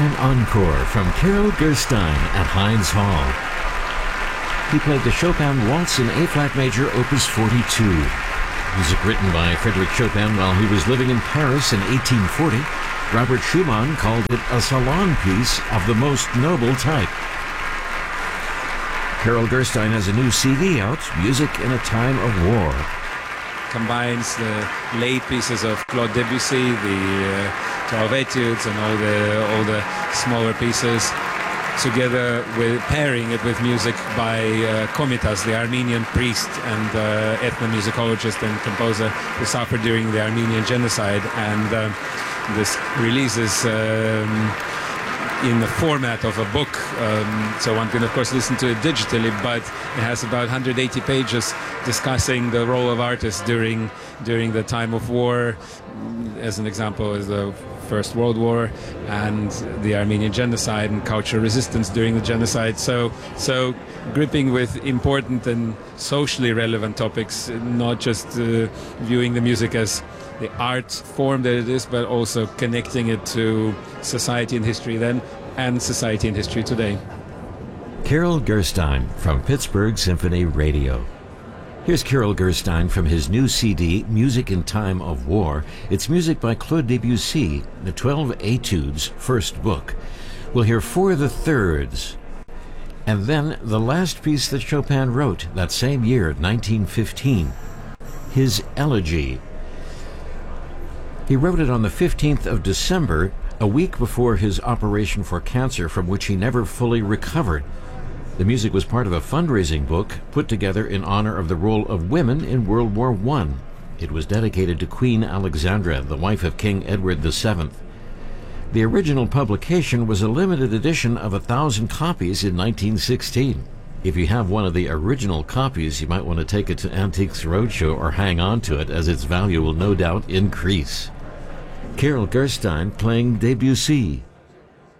An encore from Carol Gerstein at Heinz Hall. He played the Chopin Waltz in A-flat major, Opus 42. Music written by Frédéric Chopin while he was living in Paris in 1840. Robert Schumann called it a salon piece of the most noble type. Carol Gerstein has a new CD out, Music in a Time of War. Combines the late pieces of Claude Debussy, the 12 etudes and all the smaller pieces, together with pairing it with music by Komitas, the Armenian priest and ethnomusicologist and composer who suffered during the Armenian genocide. And this releases in the format of a book, so one can of course listen to it digitally, but it has about 180 pages discussing the role of artists during the time of war. As an example is the First World War and the Armenian genocide and cultural resistance during the genocide. So gripping with important and socially relevant topics, not just viewing the music as the art form that it is, but also connecting it to society and history then and society and history today. Carol Gerstein from Pittsburgh Symphony Radio. Here's Carol Gerstein from his new CD, Music in Time of War. It's music by Claude Debussy, the 12 Etudes first book. We'll hear four of the thirds, and then the last piece that Chopin wrote that same year, 1915, his Elegy. He wrote it on the 15th of December, a week before his operation for cancer, from which he never fully recovered. The music was part of a fundraising book put together in honor of the role of women in World War I. It was dedicated to Queen Alexandra, the wife of King Edward VII. The original publication was a limited edition of 1,000 copies in 1916. If you have one of the original copies, you might want to take it to Antiques Roadshow or hang on to it, as its value will no doubt increase. Carol Gerstein playing Debussy.